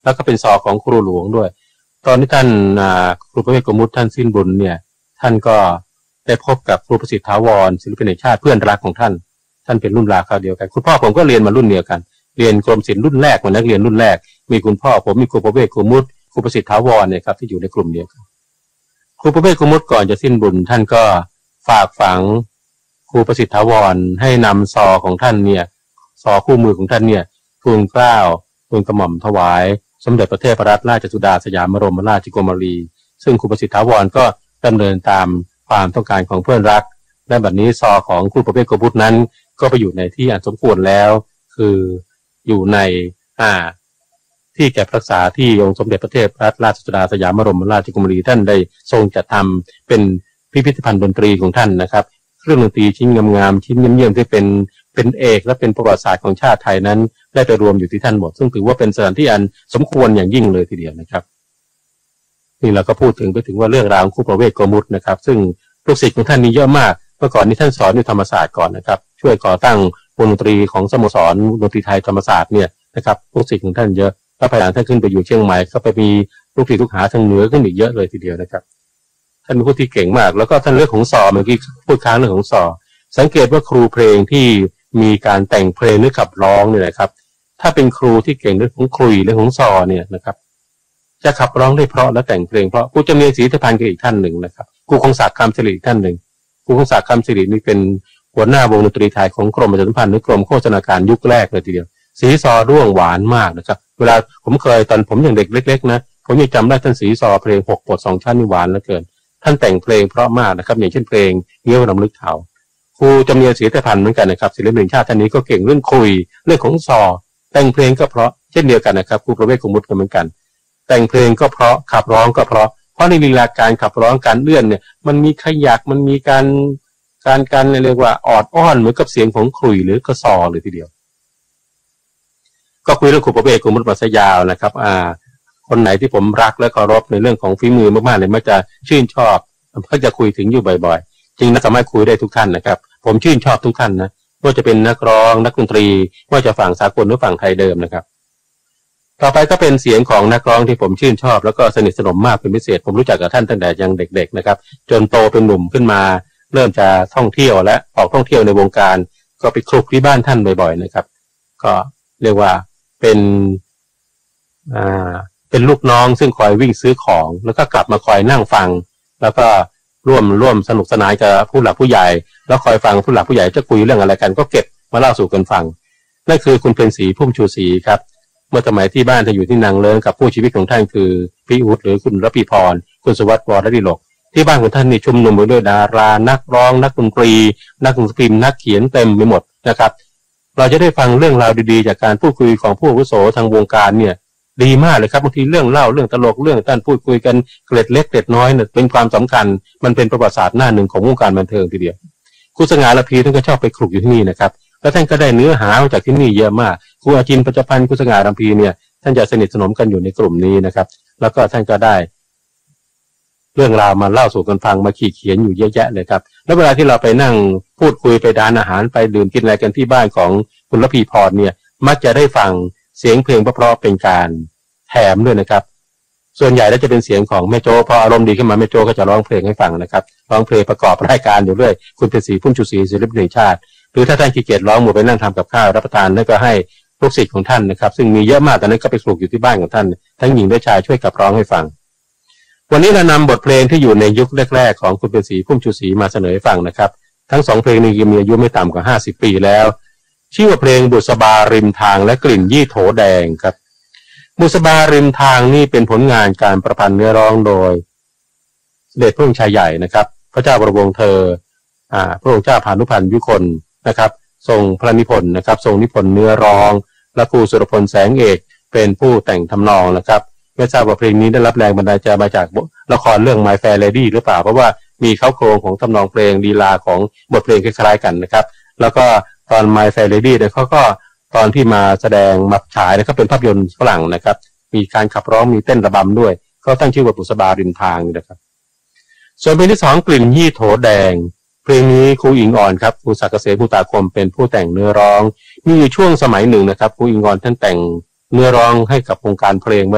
แล้วก็เป็นซอของครูหลวงด้วยตอนที่ท่านครูประเวศโกมุตท่านสิ้นบุญเนี่ยท่านก็ได้พบกับครูประสิทธิ์ถาวรศิลปินแห่งชาติเพื่อนรักของท่านเป็นรุ่นราวคราวเดียวกันคุณพ่อผมก็เรียนมารุ่นเดียวกันเรียนกรมศิลป์รุ่นแรกเหมือนนักเรียนรุ่นแรกมีคุณพ่อผมมีครูประเวศโกมุตครูประสิทธิ์ถาวรเนี่ยครับที่อยู่ในกลุ่มเดียวกันครูประเวศโกมุตก่อนจะสิ้นบุญท่านก็ฝากฝังครูประสิทธิ์ถาวรให้นำซอของท่านเนี่ยซอคู่มือของท่านเนี่ยทูลเกล้าทูลกระหม่อมถวายสมเด็จพระเทพรัตนราชสุดาสยามบรมราชกุมารีซึ่งครูประสิทธิ์ถาวรก็ดำเนินตามความต้องการของเพื่อนรักและบัดนี้ซอของครูประเวศโกมุตนั้นก็ไปอยู่ในที่อันสมควรแล้วคืออยู่ในที่เก็บรักษาที่องค์สมเด็จพระเทพรัตนราชสุดาสยามบรมราชกุมารีท่านได้ทรงจัดทำเป็นพิพิธภัณฑ์ดนตรีของท่านนะครับเครื่องดนตรีชิ้นงามๆชิ้นเยี่ยมๆที่เป็นเอกและเป็นประวัติศาสตร์ของชาติไทยนั้นได้ไปรวมอยู่ที่ท่านหมดซึ่งถือว่าเป็นสถานที่อันสมควรอย่างยิ่งเลยทีเดียวนะครับนี่เราก็พูดถึงว่าเรื่องราวของครูประเวศโกมุตนะครับซึ่งลูกศิษย์ของท่านมีเยอะมากเมื่อก่อนนี้ท่านสอนอยู่ธรรมศาสตร์ก่อนนะครับช่วยก่อตั้งวงดนตรีของสโมสรดนตรีไทยธรรมศาสตร์เนี่ยนะครับลูกศิษย์ของท่านเยอะแล้วภายหลังท่านขึ้นไปอยู่เชียงใหม่ก็ไปมีลูกศิษย์ลูกหาทางเหนือขึ้นอีกเยอะเลยทีเดียวนะครับท่านเป็นผู้ที่เก่งมากแล้วก็ท่านเรื่องของซอเมื่อกี้พูดค้างเรื่องของซอสังเกตว่าครูเพลงที่มีการแต่งเพลงหรือขับร้องเนี่ยนะครับถ้าเป็นครูที่เก่งเรื่องของครุยเรื่องของซอเนี่ยนะครับจะขับร้องได้เพราะและแต่งเพลงเพราะครูจำเนียนศรีทพันธ์ก็อีกท่านหนึ่งนะครับครูคงศักดิ์คำสิริอีกท่านหนึ่งครูคงศักดิ์คำสิรินี่เป็นหัวหน้าวงดนตรีไทยของกรมประชาสัมพันธ์หรือกรมโฆษณาการยุคแรกเลยทีเดียวสีซอร่วงหวานมากนะครับเวลาผมเคยตอนผมยังเด็กเล็กๆนะผมยังจำได้ท่านสีซอเพลง6 บท 2 ชั้นนี่หวานเหลือเกินท่านแต่งเพลงเพราะมากนะครับอย่างเช่นเพลงเงี้ยวรำลึกเถาครูจำเนียนศรีทพันธ์เหมือนกันนะครับศิลปินแห่งชาติท่านนี้ก็เก่งเรื่องคุยเรื่องของซอแต่งเพลงก็เพราะเช่นเดียวกันนะครับครูประเวศโกมุตก็เหมือนกันแต่งเพลงก็เพราะขับร้องก็เพราะในลีลาการขับร้องการเลื่อนเนี่ยมันมีขยักมันมีการเรียกว่าออดอ้อนเหมือนกับเสียงของขลุ่ยหรือกระซอเลยทีเดียวก็คุยเรื่องครูประเวศโกมุตมาซะยาวนะครับคนไหนที่ผมรักและเคารพในเรื่องของฝีมือมากๆเลยมักจะชื่นชอบก็จะคุยถึงอยู่บ่อยๆจริงนะสามารถคุยได้ทุกท่านนะครับผมชื่นชอบทุกท่านนะว่าจะเป็นนักร้องนักดนตรีว่าจะฝั่งสากลหรือฝั่งไทยเดิมนะครับต่อไปก็เป็นเสียงของนักร้องที่ผมชื่นชอบแล้วก็สนิทสนมมากเป็นพิเศษผมรู้จักกับท่านตั้งแต่ยังเด็กๆนะครับจนโตเป็นหนุ่มขึ้นมาเริ่มจะท่องเที่ยวและออกท่องเที่ยวในวงการก็ไปคลุกที่บ้านท่านบ่อยๆนะครับก็เรียกว่าเป็นลูกน้องซึ่งคอยวิ่งซื้อของแล้วก็กลับมาคอยนั่งฟังแล้วก็ร่วมสนุกสนานกับผู้หลักผู้ใหญ่แล้วคอยฟังผู้หลักผู้ใหญ่จะคุยเรื่องอะไรกันก็เก็บมาเล่าสู่กันฟังนั่นคือคุณเพ็ญศรีพุ่มชูศรีครับเมื่อสมัยที่บ้านท่านอยู่ที่นางเลิ้งกับผู้ชีวิตของท่านคือพี่อู๊ดหรือคุณรพีพรคุณสุวัสดิ์ วรดิโลกที่บ้านของท่านนี่ชุมนุมไปด้วยดารานักร้องนักดนตรีนักพิมพ์นักเขียนเต็มไปหมดนะครับเราจะได้ฟังเรื่องราวดีๆจากการพูดคุยของผู้อาวุโสทางวงการเนี่ยดีมากเลยครับบางทีเรื่องเล่าเรื่องตลกเรื่องท่านพูดคุยกันเกร็ดเล็กเกร็ดน้อยเนี่ยเป็นความสำคัญมันเป็นประวัติศาสตร์หน้าหนึ่งของวงการบันเทิงทีเดียวครูสง่าละพีท่านก็ชอบไปคลุกอยู่ที่นี่นะครับแล้วท่านก็ได้เนื้อหามาจากที่นี่เยอะมากครูอาจินปัจจพันธ์ครูสง่าละพีเนี่ยท่านจะสนิทสนมกันอยู่ในกลุ่มนี้นะครับแล้วก็ท่านก็ได้เรื่องราวมาเล่าสู่กันฟังมาขีดเขียนอยู่เยอะแยะเลยครับแล้วเวลาที่เราไปนั่งพูดคุยไปทานอาหารไปดื่มกินอะไรกันที่บ้านของคุณรพีพรเนี่ยมักจะได้ฟังเสียงเพลงเพราะๆเป็นการแถมด้วยนะครับส่วนใหญ่แล้วจะเป็นเสียงของแม่โจ้พออารมณ์ดีขึ้นมาแม่โจ้ก็จะร้องเพลงให้ฟังนะครับร้องเพลงประกอบรายการอยู่เรื่อยคุณเพ็ญศรีพุ่มชูศรีศิลปินแห่งชาติหรือถ้าท่านขี้เกียจร้องหมดไปนั่งทำกับข้าวรับประทานนั่นก็ให้ลูกศิษย์ของท่านนะครับซึ่งมีเยอะมากตอนนั้นก็ไปปลูกอยู่ที่บ้านของท่านทั้งหญิงและชายช่วยกับร้องให้ฟังวันนี้เรานำบทเพลงที่อยู่ในยุคแรกๆของคุณเพ็ญศรีพุ่มชูศรีมาเสนอให้ฟังนะครับทั้ง2เพลงนี้มีอายุไม่ต่ำกว่า50 ปีแล้วชื่อว่าเพลงบุษบาริมทางและกลิ่นยี่โถแดงครับบุษบาริมทางนี่เป็นผลงานการประพันธ์เนื้อร้องโดยเดชพระองค์ชายใหญ่นะครับพระเจ้าบรมวงศ์เธอพระองค์เจ้าพานุพันธ์ยุคนนะครับทรงพระนิพนธ์นะครับทรงนิพนธ์เนื้อร้องและครูสุรพลแสงเอกเป็นผู้แต่งทำนองนะครับไม่ทราบว่าเพลงนี้ได้รับแรงบันดาลใจมาจากละครเรื่อง My Fair Lady หรือเปล่าเพราะว่ามีเข้าโครงของทำนองเพลงลีลาของบทเพลงคล้ายๆกันนะครับแล้วก็ตอน My Fair Lady เนี่ยเขาก็ตอนที่มาแสดงมาฉายนะครับเป็นภาพยนตร์ฝรั่งนะครับมีการขับร้องมีเต้นระบำด้วยเขาตั้งชื่อว่าบุษบาริมทางนะครับส่วนเพลงที่2กลิ่นยี่โถแดงเพลงนี้ครูอิงอ่อนครับครูศักดิ์เกษมภูตาคมเป็นผู้แต่งเนื้อร้องมีอยู่ช่วงสมัยหนึ่งนะครับครูอิงอ่อนท่านแต่งเนื้อร้องให้กับวงการเพลงไว้